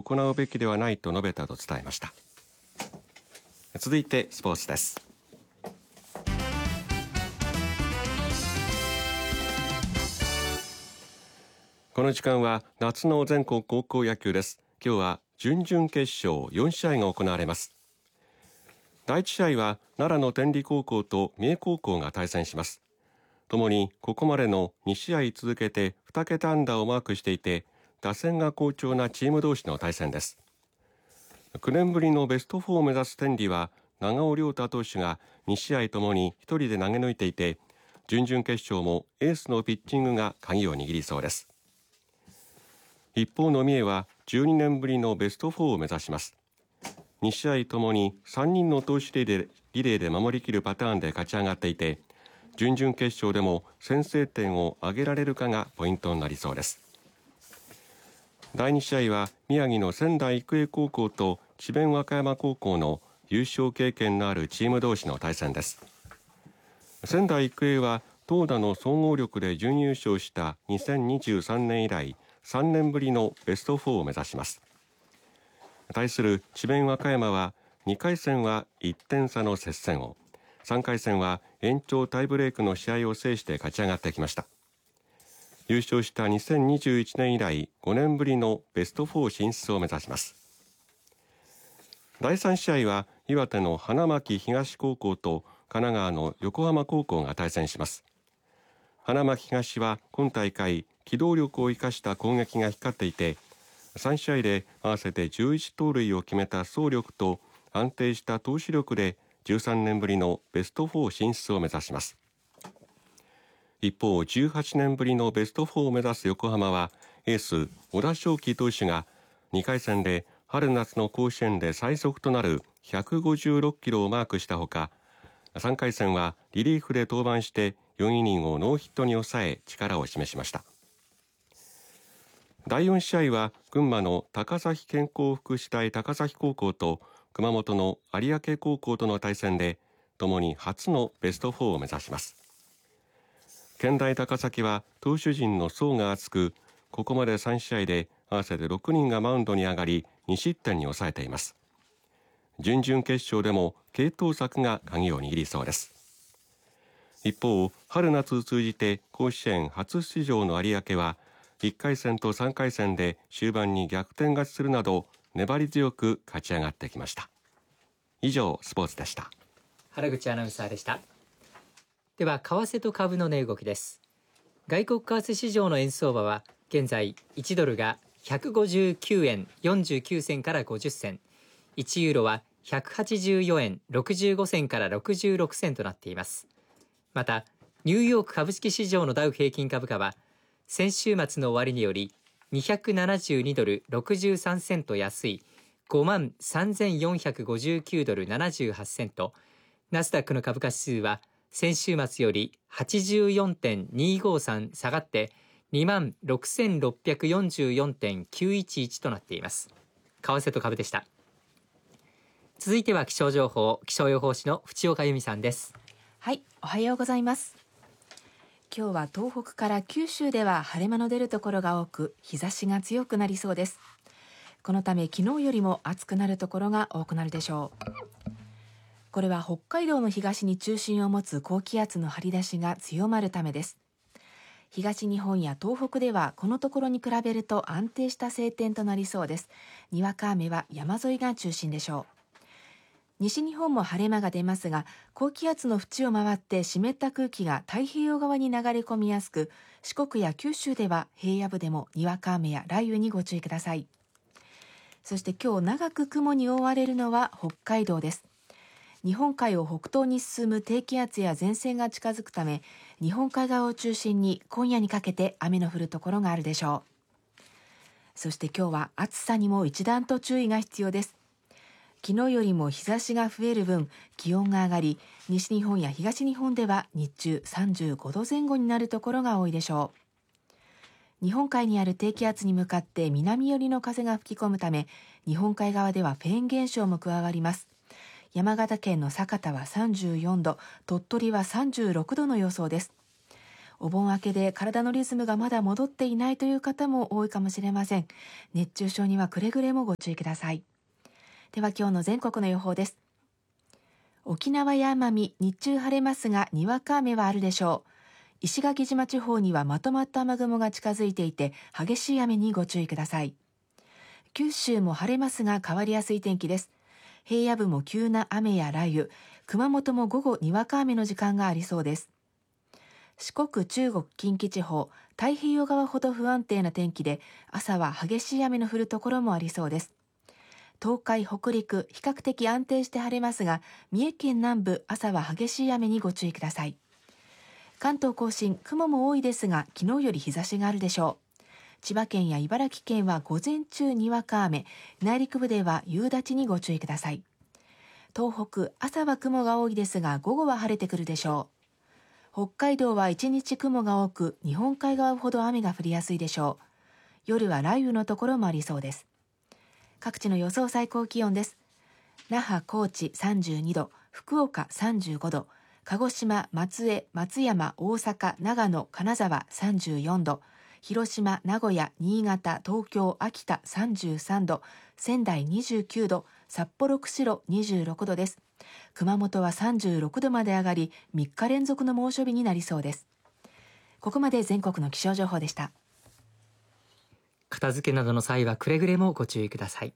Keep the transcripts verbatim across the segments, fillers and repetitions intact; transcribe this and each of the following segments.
行うべきではないと述べたと伝えました。続いてスポーツです。この時間は夏の全国高校野球です。今日は準々決勝よん試合が行われます。だいいち試合は奈良の天理高校と三重高校が対戦します。ともにここまでのに試合続けてに桁安打をマークしていて、打線が好調なチーム同士の対戦です。きゅうねんぶりのベストフォーを目指す天理は長尾亮太投手がに試合ともにひとりで投げ抜いていて、準々決勝もエースのピッチングが鍵を握りそうです。一方の三重はじゅうにねんぶりのベストフォーを目指します。に試合ともにさんにんの投手リレーで、リレーで守りきるパターンで勝ち上がっていて、準々決勝でも先制点を挙げられるかがポイントになりそうです。だいに試合は宮城の仙台育英高校と智弁和歌山高校の優勝経験のあるチーム同士の対戦です。仙台育英は投打の総合力で準優勝したにせんにじゅうさんねん以来さんねんぶりのベストフォーを目指します。対する智弁和歌山はにかい戦はいってん差の接戦を、さんかい戦は延長タイブレークの試合を制して勝ち上がってきました。優勝したにせんにじゅういちねん以来ごねんぶりのベストフォー進出を目指します。だいさん試合は岩手の花巻東高校と神奈川の横浜高校が対戦します。花巻東は今大会機動力を生かした攻撃が光っていて、さん試合で合わせてじゅういち盗塁を決めた走力と安定した投手力でじゅうさんねんぶりのベストフォー進出を目指します。一方、じゅうはちねんぶりのベストフォーを目指す横浜はエース小田翔輝投手がにかい戦で春夏の甲子園で最速となるひゃくごじゅうろくキロをマークしたほか、さんかい戦はリリーフで登板してよんイニングをノーヒットに抑え力を示しました。だいよん試合は群馬の高崎健康福祉大高崎高校と熊本の有明高校との対戦で、ともに初のベストフォーを目指します。健大高崎は投手陣の層が厚く、ここまでさん試合で合わせてろくにんがマウンドに上がりに失点に抑えています。準々決勝でも継投策が鍵を握りそうです。一方、春夏を通じて甲子園初出場の有明はいっかい戦とさんかい戦で終盤に逆転勝ちするなど粘り強く勝ち上がってきました。以上、スポーツでした。 原口アナウンサーでした。では為替と株の値動きです。外国為替市場の円相場は現在いちドルがひゃくごじゅうきゅうえんよんじゅうきゅう銭からごじゅっ銭、いちユーロはひゃくはちじゅうよえんろくじゅうご銭からろくじゅうろく銭となっています。またニューヨーク株式市場のダウ平均株価は先週末の終値よりにひゃくななじゅうにドルろくじゅうさんセント安い ごまんさんぜんよんひゃくごじゅうきゅうドルななじゅうはちセント、ナスダックの株価指数は先週末より はちじゅうよんてんにごさん 下がってにまんろくせんろっぴゃくよんじゅうよんてんきゅういちいちとなっています。為替と株でした。続いては気象情報、気象予報士の淵岡由美さんです。 はい、おはようございます。今日は東北から九州では晴れ間の出るところが多く、日差しが強くなりそうです。このため昨日よりも暑くなるところが多くなるでしょう。これは北海道の東に中心を持つ高気圧の張り出しが強まるためです。東日本や東北ではこのところに比べると安定した晴天となりそうです。にわか雨は山沿いが中心でしょう。西日本も晴れ間が出ますが、高気圧の縁を回って湿った空気が太平洋側に流れ込みやすく、四国や九州では平野部でもにわか雨や雷雨にご注意ください。そして今日長く雲に覆われるのは北海道です。日本海を北東に進む低気圧や前線が近づくため、日本海側を中心に今夜にかけて雨の降るところがあるでしょう。そして今日は暑さにも一段と注意が必要です。昨日よりも日差しが増える分、気温が上がり、西日本や東日本では日中さんじゅうごどぜん後になるところが多いでしょう。日本海にある低気圧に向かって南寄りの風が吹き込むため、日本海側ではフェーン現象も加わります。山形県の酒田はさんじゅうよんど、鳥取はさんじゅうろくどの予想です。 お盆明けで体のリズムがまだ戻っていないという方も多いかもしれません。熱中症にはくれぐれもご注意ください。では今日の全国の予報です。沖縄や奄美、日中晴れますがにわか雨はあるでしょう。石垣島地方にはまとまった雨雲が近づいていて、激しい雨にご注意ください。九州も晴れますが変わりやすい天気です。平野部も急な雨や雷雨、熊本も午後にわか雨の時間がありそうです。四国、中国、近畿地方、太平洋側ほど不安定な天気で、朝は激しい雨の降るところもありそうです。東海、北陸、比較的安定して晴れますが、三重県南部、朝は激しい雨にご注意ください。関東甲信、雲も多いですが、昨日より日差しがあるでしょう。千葉県や茨城県は午前中にわか雨、内陸部では夕立にご注意ください。東北、朝は雲が多いですが、午後は晴れてくるでしょう。北海道は一日雲が多く、日本海側ほど雨が降りやすいでしょう。夜は雷雨のところもありそうです。各地の予想最高気温です。那覇、高知さんじゅうにど、福岡さんじゅうごど、鹿児島、松江、松山、大阪、長野、金沢さんじゅうよんど、広島、名古屋、新潟、東京、秋田さんじゅうさんど、仙台にじゅうきゅうど、札幌、釧路にじゅうろくどです。熊本はさんじゅうろくどまで上がり、みっか連続の猛暑日になりそうです。ここまで全国の気象情報でした。 片付けなどの際はくれぐれもご注意ください。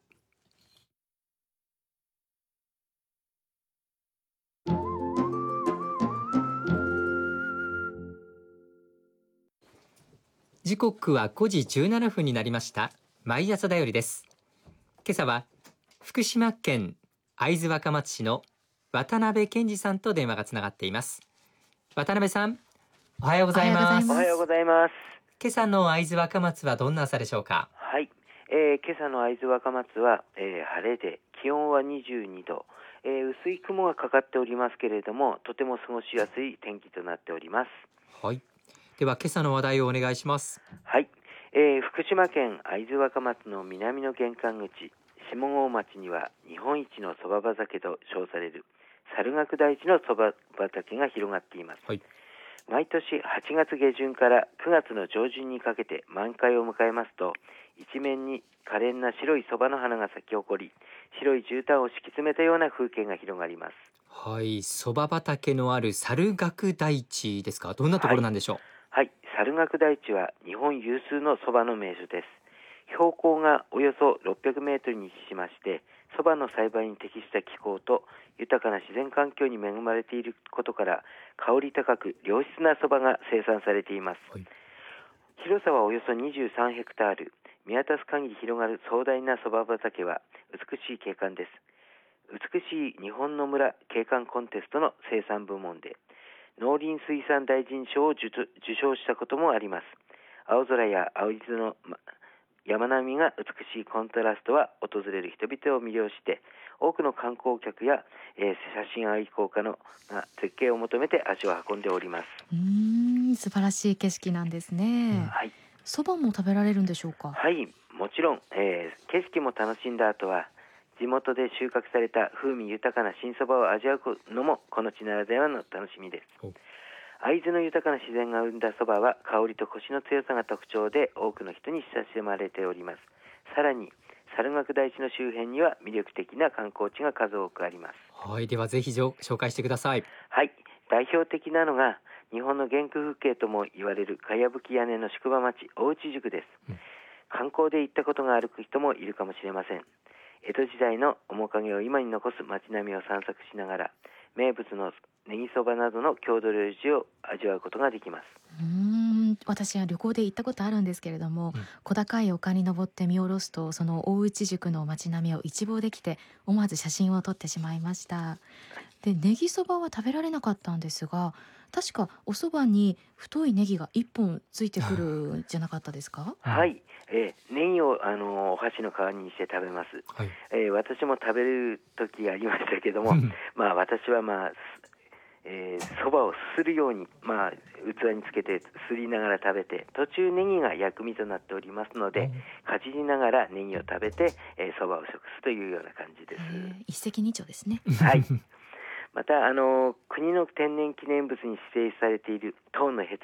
時刻はごじじゅうななふんになりました。毎朝だよりです。今朝は福島県会津若松市の渡辺健二さんと電話がつながっています。渡辺さん、おはようございます。 おはようございます。 今朝の会津若松はどんな朝でしょうか。 はい、えー、今朝の会津若松は、えー、晴れで気温はにじゅうにど、えー、薄い雲がかかっておりますけれども、とても過ごしやすい天気となっております。 はい、では今朝の話題をお願いします。 はい、えー、福島県会津若松の南の玄関口下郷町には日本一のそば畑と称される猿楽台地のそば畑が広がっています。はい、毎年はちがつげじゅんからくがつの上旬にかけて満開を迎えますと、一面に可憐な白いそばの花が咲き誇り、白い絨毯を敷き詰めたような風景が広がります。 はい、そば畑のある猿楽台地ですか。どんなところなんでしょう。 はい、はい、猿楽台地は日本有数のそばの名所です。標高がおよそろっぴゃくメートルに位置しまして、そばの栽培に適した気候と豊かな自然環境に恵まれていることから、香り高く良質なそばが生産されています。はい、広さはおよそにじゅうさんヘクタール、見渡す限り広がる壮大なそば畑は美しい景観です。美しい日本の村景観コンテストの生産部門で農林水産大臣賞を受賞したこともあります。青空や青水の山並みが美しいコントラストは訪れる人々を魅了して、多くの観光客や、えー、写真愛好家の絶景を求めて足を運んでおります。 うーん、素晴らしい景色なんですね。はい、そばも食べられるんでしょうか。 はい、もちろん、えー、景色も楽しんだ後は地元で収穫された風味豊かな新そばを味わうのもこの地ならではの楽しみです。会津の豊かな自然が生んだそばは香りとコシの強さが特徴で、多くの人に親しまれております。さらに猿楽台地の周辺には魅力的な観光地が数多くあります。 はい、ではぜひ紹介してください。 はい、代表的なのが日本の原風景とも言われるかやぶき屋根の宿場町大内宿です。うん、観光で行ったことがある人もいるかもしれません。江戸時代の面影を今に残す街並みを散策しながら、名物のネギそばなどの郷土料理を味わうことができます。 うーん、私は旅行で行ったことあるんですけれども、うん、小高い丘に登って見下ろすと、その大内宿の街並みを一望できて、思わず写真を撮ってしまいました。で、ネギそばは食べられなかったんですが、確かおそばに太いネギがいっぽんついてくるんじゃなかったですか。 はい、えー、ネギをあのお箸の代わりにして食べます。はい、えー、私も食べる時ありましたけどもまあ私はまあえー、そばをするように、まあ、器につけてすりながら食べて、途中ネギが薬味となっておりますので、うん、かじりながらネギを食べてそば、えー、を食すというような感じです。 一石二鳥ですね。 はい。またあの国の天然記念物に指定されている塔のへつり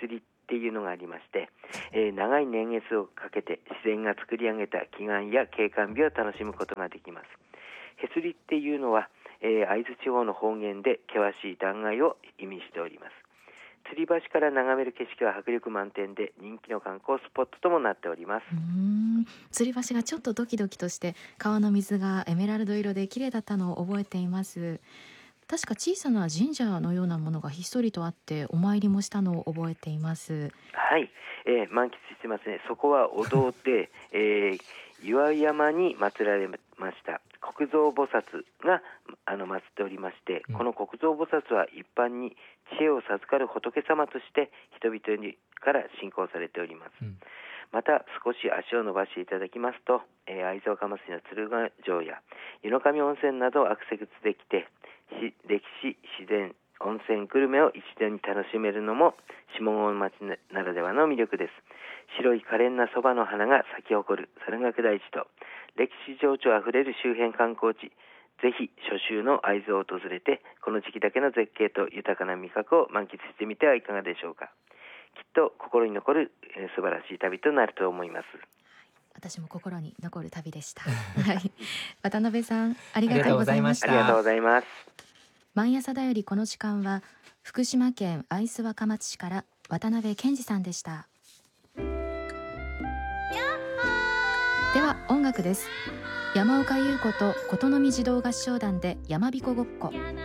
っていうのがありまして、えー、長い年月をかけて自然が作り上げた奇岩や景観美を楽しむことができます。へつりっていうのは、えー、会津地方の方言で険しい断崖を意味しております。吊り橋から眺める景色は迫力満点で人気の観光スポットともなっております。 うーん、吊り橋がちょっとドキドキとして川の水がエメラルド色で綺麗だったのを覚えています。確か小さな神社のようなものがひっそりとあってお参りもしたのを覚えています。 はい、えー、満喫してますね。そこはお堂で、えー、岩山に祀られました国蔵菩薩があの祀っておりまして、うん、この国蔵菩薩は一般に知恵を授かる仏様として人々にから信仰されております。うん、また少し足を伸ばしていただきますと、えー、会津若松市の鶴ヶ城や湯の神温泉などをアクセスできて、歴史、自然、温泉、グルメを一度に楽しめるのも下郷町ならではの魅力です。白い可憐なそばの花が咲き誇る猿楽台地と歴史情緒あふれる周辺観光地、ぜひ初秋の会津を訪れてこの時期だけの絶景と豊かな味覚を満喫してみてはいかがでしょうか。きっと心に残る、えー、素晴らしい旅となると思います。 私も心に残る旅でした。はい、渡辺さんありがとうございました。 ありがとうございます。 毎朝だよりこの時間は福島県会津若松市から渡辺健二さんでした。では音楽です。山岡優子と琴の実児童合唱団で山彦ごっこ。